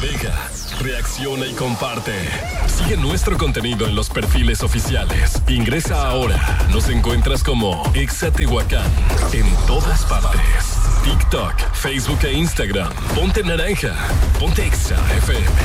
navega, reacciona y comparte. Sigue nuestro contenido en los perfiles oficiales. Ingresa ahora. Nos encuentras como Exa Tehuacán en todas partes. TikTok, Facebook e Instagram. Ponte naranja. Ponte Exa FM.